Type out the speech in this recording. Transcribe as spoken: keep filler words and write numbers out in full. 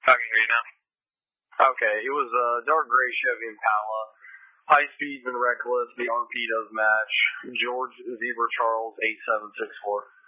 I can hear you now. Okay, it was a dark gray Chevy Impala. High speeds and reckless. The R P does match. George Zebra Charles eight seven six four.